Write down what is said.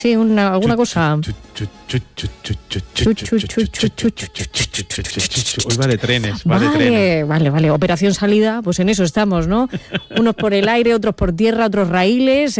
Sí, alguna cosa. Hoy va de trenes, Vale. Operación salida, pues en eso estamos, ¿no? Unos por el aire, otros por tierra, otros raíles.